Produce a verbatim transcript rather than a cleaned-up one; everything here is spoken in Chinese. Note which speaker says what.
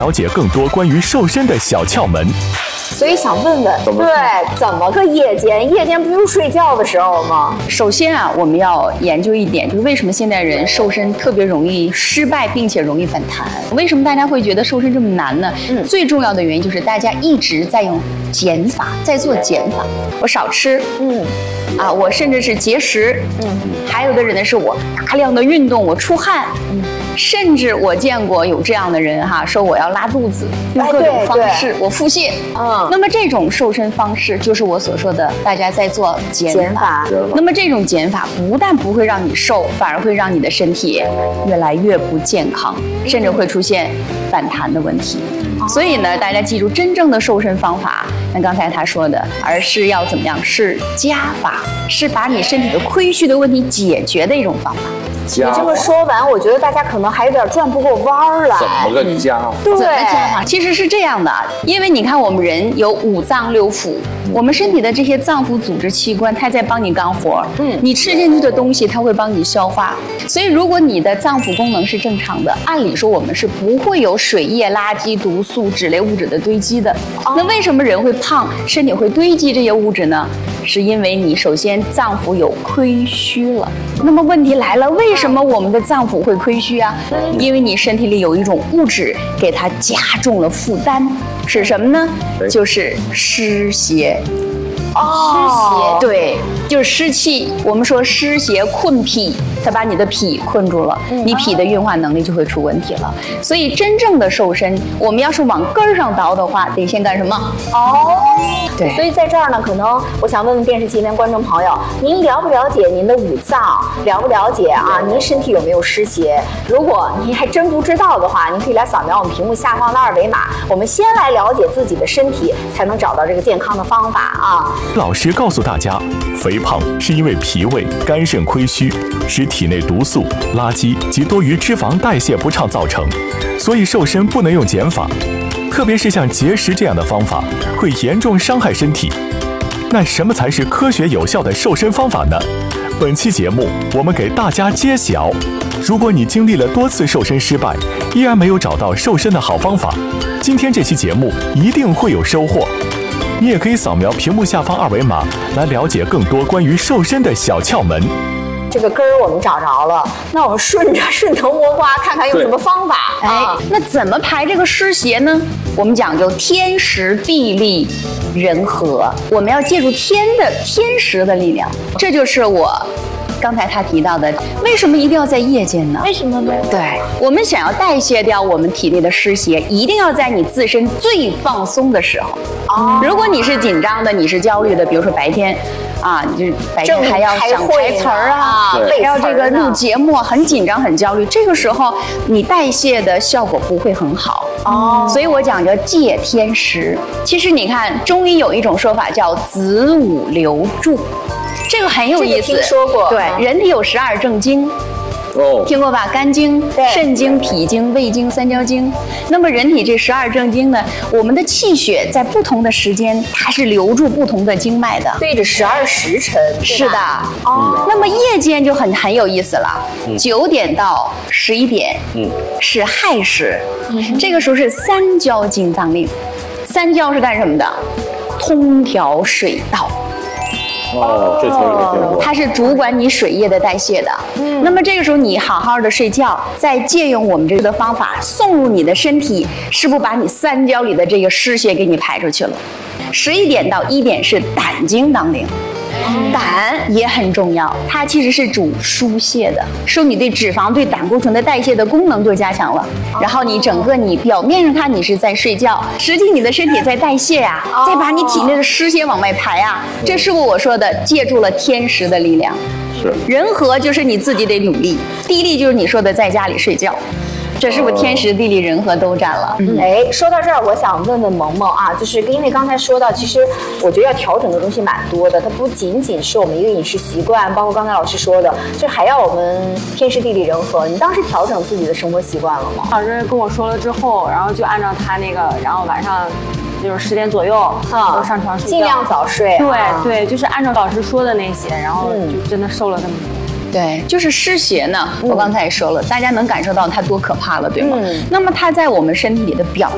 Speaker 1: 了解更多关于瘦身的小窍门。
Speaker 2: 所以想问问，对，怎么个夜间？夜间不就是睡觉的时候吗？
Speaker 3: 首先啊，我们要研究一点，就是为什么现代人瘦身特别容易失败，并且容易反弹？为什么大家会觉得瘦身这么难呢？嗯，最重要的原因就是大家一直在用减法，在做减法。我少吃，嗯，啊，我甚至是节食，嗯，还有的人呢是我大量的运动，我出汗，嗯。甚至我见过有这样的人哈，说我要拉肚子，用各种方式我腹泻。嗯，那么这种瘦身方式就是我所说的大家在做减法。那么这种减法不但不会让你瘦，反而会让你的身体越来越不健康，甚至会出现反弹的问题。所以呢，大家记住，真正的瘦身方法，像刚才他说的，而是要怎么样？是加法，是把你身体的亏虚的问题解决的一种方法。
Speaker 2: 你这么说完，我觉得大家可能还有点转不过弯儿来。
Speaker 4: 怎么个加法？
Speaker 2: 对，
Speaker 3: 怎么加法？其实是这样的，因为你看我们人有五脏六腑，我们身体的这些脏腑组织器官，它在帮你干活。嗯，你吃进去的东西，它会帮你消化。所以如果你的脏腑功能是正常的，按理说我们是不会有水液、垃圾、毒素、脂类物质的堆积的。哦、那为什么人会胖，身体会堆积这些物质呢？是因为你首先脏腑有亏虚了。那么问题来了，为什么我们的脏腑会亏虚啊？因为你身体里有一种物质给它加重了负担，是什么呢？就是湿邪。哦，湿邪，对，就是湿气。我们说湿邪困脾，它把你的脾困住了，你脾的运化能力就会出问题了。所以真正的瘦身，我们要是往根儿上倒的话，得先干什么？哦，对。
Speaker 2: 所以在这儿呢，可能我想问问电视机前观众朋友，您了不了解您的五脏？了不了解啊？您身体有没有湿邪？如果您还真不知道的话，您可以来扫描我们屏幕下方的二维码。我们先来了解自己的身体，才能找到这个健康的方法啊。
Speaker 1: 老师告诉大家，肥胖是因为脾胃、肝肾亏虚，使体内毒素、垃圾及多余脂肪代谢不畅造成，所以瘦身不能用减法，特别是像节食这样的方法，会严重伤害身体。那什么才是科学有效的瘦身方法呢？本期节目我们给大家揭晓。如果你经历了多次瘦身失败，依然没有找到瘦身的好方法，今天这期节目一定会有收获。你也可以扫描屏幕下方二维码来了解更多关于瘦身的小窍门。
Speaker 2: 这个根儿我们找着了，那我们顺着顺藤摸瓜，看看有什么方法。
Speaker 3: 哎，那怎么排这个湿邪呢？我们讲究天时地利人和，我们要借助天的天时的力量，这就是我刚才他提到的，为什么一定要在夜间呢？
Speaker 2: 为什么呢？
Speaker 3: 对，我们想要代谢掉我们体内的湿邪，一定要在你自身最放松的时候。哦，如果你是紧张的，你是焦虑的，比如说白天。啊，你就白天还要想台词儿啊，还要这个录节目，很紧张很焦虑，这个时候你代谢的效果不会很好哦。所以我讲究借天时。其实你看中医有一种说法叫子午流注，这个很有意思。
Speaker 2: 听说过。
Speaker 3: 对，人体有十二正经。哦，听过吧？肝经、肾经、脾经、胃经、三焦经。那么人体这十二正经呢，我们的气血在不同的时间，它是流注不同的经脉的，
Speaker 2: 对着十二时辰。
Speaker 3: 是的。哦。那么夜间就很很有意思了，九点到十一点，嗯，是亥时，嗯，这个时候是三焦经当令。三焦是干什么的？通调水道。
Speaker 4: 哦，这从没听过。
Speaker 3: 它是主管你水液的代谢的。嗯，那么这个时候你好好的睡觉，再借用我们这个方法送入你的身体，是不是把你三焦里的这个湿邪给你排出去了？十一点到一点是胆经当令。胆也很重要，它其实是主疏泄的，说你对脂肪、对胆固醇的代谢的功能就加强了。然后你整个你表面上看你是在睡觉，实际你的身体在代谢呀、啊，再把你体内的湿邪往外排啊。这是不是我说的借助了天时的力量？
Speaker 4: 是。
Speaker 3: 人和就是你自己得努力，地利就是你说的在家里睡觉。这是不是天时地利人和都占了？
Speaker 2: 嗯，哎，说到这儿，我想问问萌萌啊，就是因为刚才说到，其实我觉得要调整的东西蛮多的，它不仅仅是我们一个饮食习惯，包括刚才老师说的，这还要我们天时地利人和。你当时调整自己的生活习惯了吗？
Speaker 5: 老师跟我说了之后，然后就按照他那个，然后晚上就是十点左右啊，都上床睡觉，
Speaker 2: 尽量早睡。
Speaker 5: 对、啊、对，就是按照老师说的那些，然后就真的瘦了那么多。
Speaker 3: 对，就是湿邪呢，我刚才也说了，大家能感受到它多可怕了，对吗？嗯、那么它在我们身体里的表